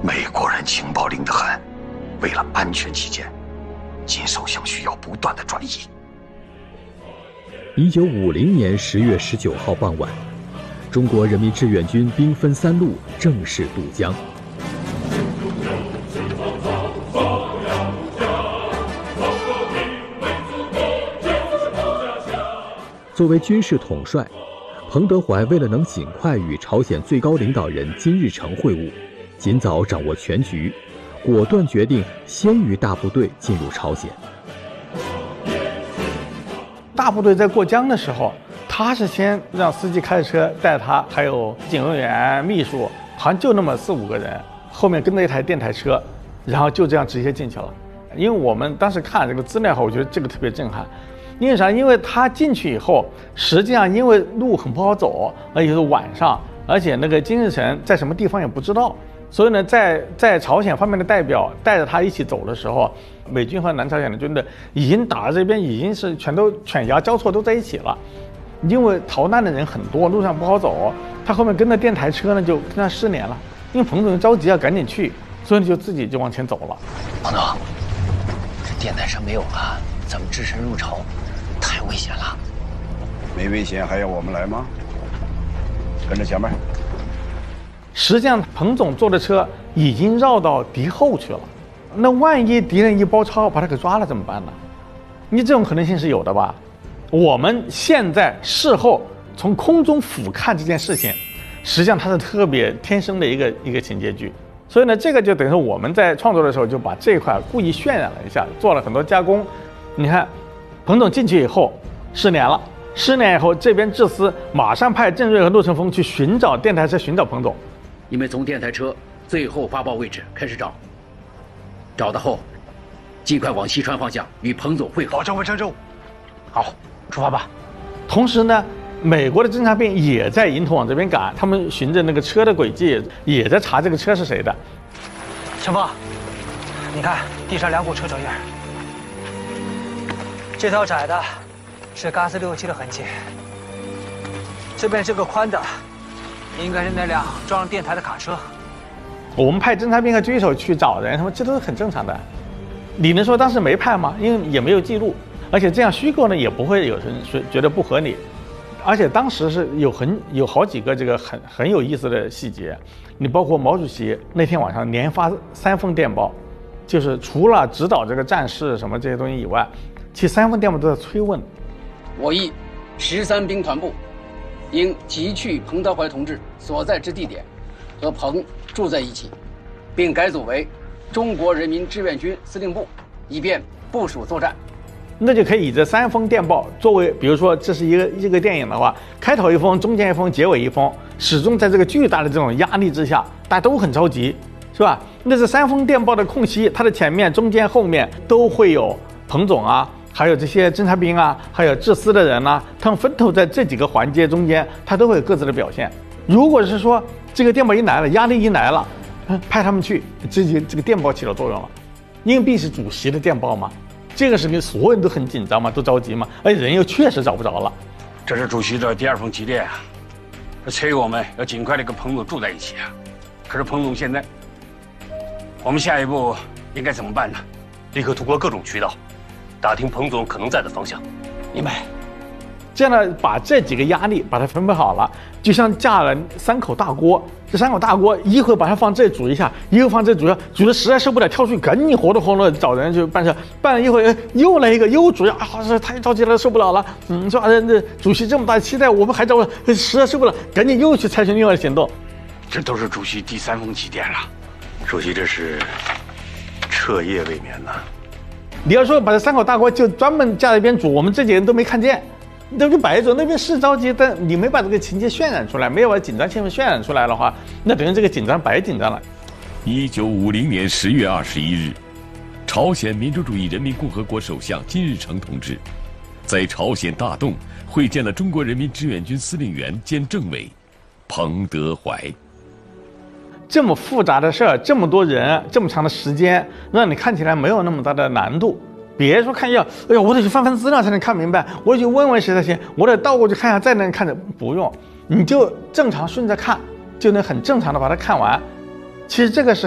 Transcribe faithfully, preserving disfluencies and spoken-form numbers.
美国人情报灵得很，为了安全起见，金首相需要不断的转移。 一九五零年十月十九号傍晚，中国人民志愿军兵分三路正式渡江。作为军事统帅，彭德怀为了能尽快与朝鲜最高领导人金日成会晤，尽早掌握全局，果断决定先于大部队进入朝鲜。 大部队在过江的时候，他是先让司机开着车带他，还有警卫员、秘书，好像就那么四五个人，后面跟着一台电台车，然后就这样直接进去了。因为我们当时看这个资料后，我觉得这个特别震撼。因为啥？因为他进去以后，实际上因为路很不好走，而且是晚上，而且那个金日成在什么地方也不知道，所以呢，在在朝鲜方面的代表带着他一起走的时候，美军和南朝鲜的军队已经打到这边，已经是全都犬牙交错都在一起了。因为逃难的人很多，路上不好走，他后面跟着电台车呢，就跟他失联了。因为彭总着急要赶紧去，所以就自己就往前走了。 彭总，这电台车没有了，咱们只身入朝，太危险了。 没危险还要我们来吗？跟着前面。 实际上，彭总坐的车已经绕到敌后去了。那万一敌人一包抄把他给抓了怎么办呢？你这种可能性是有的吧？我们现在事后从空中俯瞰这件事情，实际上它是特别天生的一个一个情节剧。所以呢，这个就等于说我们在创作的时候就把这一块故意渲染了一下，做了很多加工。你看，彭总进去以后失联了，失联以后这边智司马上派郑瑞和陆承峰去寻找电台车，寻找彭总。 你们从电台车最后发报位置开始找，找到后，尽快往西川方向与彭总会合。 保证完成任务。 好，出发吧。 同时呢，美国的侦察兵也在迎头往这边赶，他们循着那个车的轨迹，也在查这个车是谁的。 陈峰，你看地上两股车脚印，这条窄的是嘎斯六七的痕迹，这边这个宽的应该是那辆装上电台的卡车。 我们派侦察兵和狙击手去找人，他们这都是很正常的。你能说当时没派吗？因为也没有记录，而且这样虚构呢，也不会有人说觉得不合理。而且当时是有很有好几个这个很很有意思的细节，你包括毛主席那天晚上连发三封电报，就是除了指导这个战事什么这些东西以外，其实三封电报都在催问。 我议十三兵团部应急去彭德怀同志所在之地点，和彭住在一起，并改组为中国人民志愿军司令部，以便部署作战。 那就可以以这三封电报作为，比如说这是一个一个电影的话，开头一封，中间一封，结尾一封，始终在这个巨大的这种压力之下，大家都很着急，是吧？那这三封电报的空隙，它的前面、中间、后面都会有彭总啊，还有这些侦察兵啊，还有治司的人啊，他们分头在这几个环节中间，他都会有各自的表现。如果是说这个电报一来了，压力一来了，派他们去，这就这个电报起了作用了，因为毕竟是主席的电报嘛。这个事情所有人都很紧张嘛，都着急嘛，而且人又确实找不着了。 这是主席的第二封急电啊，催我们要尽快的跟彭总住在一起啊。可是彭总现在，我们下一步应该怎么办呢？ 立刻通过各种渠道，打听彭总可能在的方向。 明白。这样呢，把这几个压力把它分配好了，就像架了三口大锅。这三口大锅一会儿把它放这煮一下，一会儿放这煮一下，煮的实在受不了，跳出去赶紧活动活动找人去办事，办了一会儿又来一个又煮呀，啊，这太着急了，受不了了，嗯，是吧？这主席这么大期待，我们还找实在受不了，赶紧又去采取另外的行动。 这都是主席第三封急电了， 主席这是彻夜未眠呐。 你要说把这三口大锅就专门架在一边煮，我们这几个人都没看见。那就摆一种，那边是着急，但你没把这个情节渲染出来，没有把紧张气氛渲染出来的话，那等于这个紧张白紧张了。 一九五零年十月二十一日，朝鲜民主主义人民共和国首相金日成同志在朝鲜大洞会见了中国人民志愿军司令员兼政委彭德怀。 这么复杂的事儿，这么多人，这么长的时间，让你看起来没有那么大的难度。别说看要，哎呀，我得去翻翻资料才能看明白，我得去问问谁才行，我得倒过去看一下再能看着，不用，你就正常顺着看，就能很正常的把它看完。其实这个是